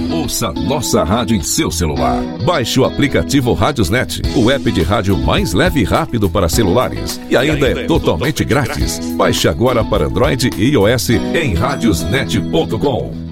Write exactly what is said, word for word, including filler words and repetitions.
Ouça nossa rádio em seu celular. Baixe o aplicativo Radiosnet, o app de rádio mais leve e rápido para celulares. E ainda, e ainda é, é totalmente, totalmente grátis. grátis. Baixe agora para Android e iOS em radiosnet ponto com.